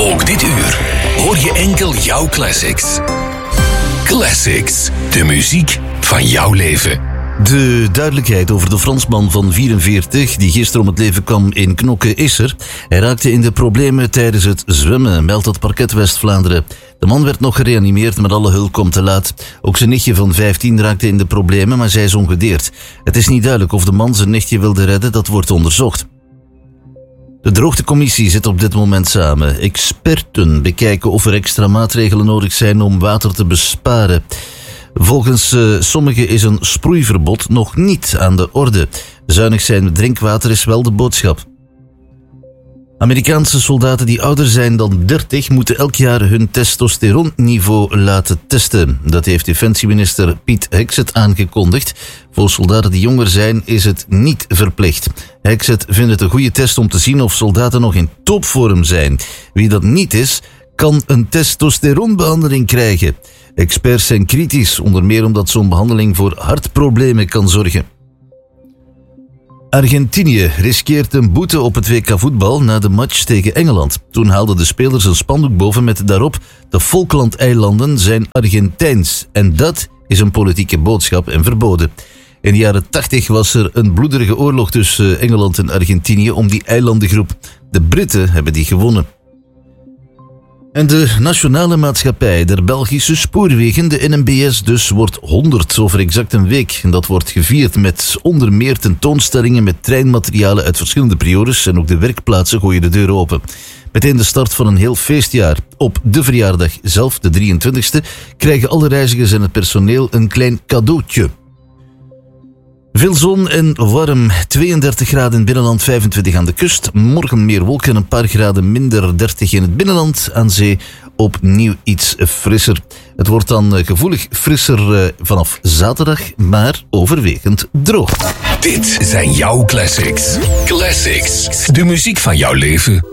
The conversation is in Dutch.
Ook dit uur hoor je enkel jouw classics. Classics, de muziek van jouw leven. De duidelijkheid over de Fransman van 44 die gisteren om het leven kwam in Knokke is er. Hij raakte in de problemen tijdens het zwemmen, meldt het Parket West-Vlaanderen. De man werd nog gereanimeerd, maar alle hulp kwam te laat. Ook zijn nichtje van 15 raakte in de problemen, maar zij is ongedeerd. Het is niet duidelijk of de man zijn nichtje wilde redden, dat wordt onderzocht. De droogtecommissie zit op dit moment samen. Experten bekijken of er extra maatregelen nodig zijn om water te besparen. Volgens sommigen is een sproeiverbod nog niet aan de orde. Zuinig zijn met drinkwater is wel de boodschap. Amerikaanse soldaten die ouder zijn dan 30 moeten elk jaar hun testosteronniveau laten testen. Dat heeft defensieminister Piet Hekset aangekondigd. Voor soldaten die jonger zijn is het niet verplicht. Hekset vindt het een goede test om te zien of soldaten nog in topvorm zijn. Wie dat niet is, kan een testosteronbehandeling krijgen. Experts zijn kritisch, onder meer omdat zo'n behandeling voor hartproblemen kan zorgen. Argentinië riskeert een boete op het WK voetbal na de match tegen Engeland. Toen haalden de spelers een spandoek boven met daarop: de Falklandeilanden zijn Argentijns. En dat is een politieke boodschap en verboden. In de jaren 80 was er een bloederige oorlog tussen Engeland en Argentinië om die eilandengroep. De Britten hebben die gewonnen. En de Nationale Maatschappij der Belgische Spoorwegen, de NMBS dus, wordt 100 over exact een week. En dat wordt gevierd met onder meer tentoonstellingen met treinmaterialen uit verschillende periodes. En ook de werkplaatsen gooien de deuren open. Meteen de start van een heel feestjaar. Op de verjaardag zelf, de 23e, krijgen alle reizigers en het personeel een klein cadeautje. Veel zon en warm, 32 graden in het binnenland, 25 aan de kust. Morgen meer wolken, een paar graden minder, 30 in het binnenland. Aan zee opnieuw iets frisser. Het wordt dan gevoelig frisser vanaf zaterdag, maar overwegend droog. Dit zijn jouw classics. Classics, de muziek van jouw leven.